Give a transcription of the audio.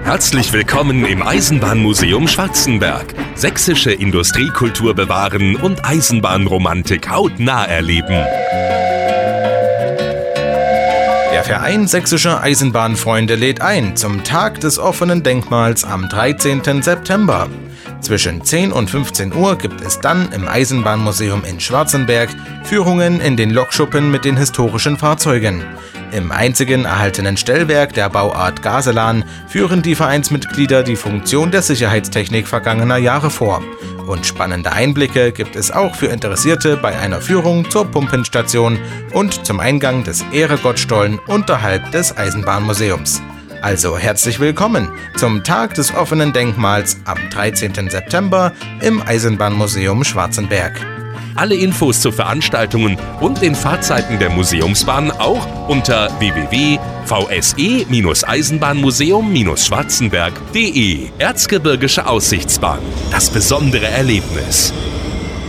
Herzlich willkommen im Eisenbahnmuseum Schwarzenberg. Sächsische Industriekultur bewahren und Eisenbahnromantik hautnah erleben. Der Verein Sächsischer Eisenbahnfreunde lädt ein zum Tag des offenen Denkmals am 13. September. Zwischen 10 und 15 Uhr gibt es dann im Eisenbahnmuseum in Schwarzenberg Führungen in den Lokschuppen mit den historischen Fahrzeugen. Im einzigen erhaltenen Stellwerk der Bauart Gaselan führen die Vereinsmitglieder die Funktion der Sicherheitstechnik vergangener Jahre vor. Und spannende Einblicke gibt es auch für Interessierte bei einer Führung zur Pumpenstation und zum Eingang des Ehregottstollen unterhalb des Eisenbahnmuseums. Also herzlich willkommen zum Tag des offenen Denkmals am 13. September im Eisenbahnmuseum Schwarzenberg. Alle Infos zu Veranstaltungen und den Fahrzeiten der Museumsbahn auch unter www.vse-eisenbahnmuseum-schwarzenberg.de. Erzgebirgische Aussichtsbahn. Das besondere Erlebnis.